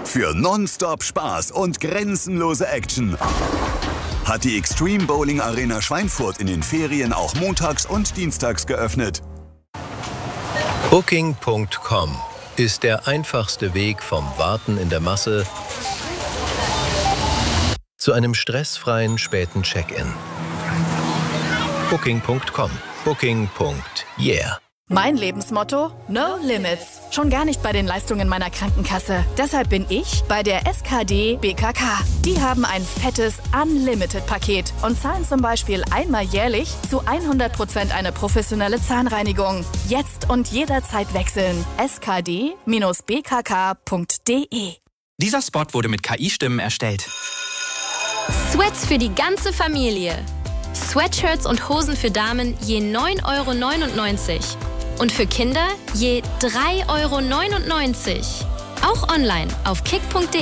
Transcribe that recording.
Für nonstop Spaß und grenzenlose Action hat die Extreme Bowling Arena Schweinfurt in den Ferien auch montags und dienstags geöffnet. Booking.com ist der einfachste Weg vom Warten in der Masse zu einem stressfreien späten Check-in. Booking.com. Booking.yeah. Mein Lebensmotto? No Limits. Schon gar nicht bei den Leistungen meiner Krankenkasse. Deshalb bin ich bei der SKD BKK. Die haben ein fettes Unlimited-Paket und zahlen zum Beispiel einmal jährlich zu 100% eine professionelle Zahnreinigung. Jetzt und jederzeit wechseln. skd-bkk.de. Dieser Spot wurde mit KI-Stimmen erstellt. Sweats für die ganze Familie. Sweatshirts und Hosen für Damen je 9,99 € und für Kinder je 3,99 €. Auch online auf kick.de.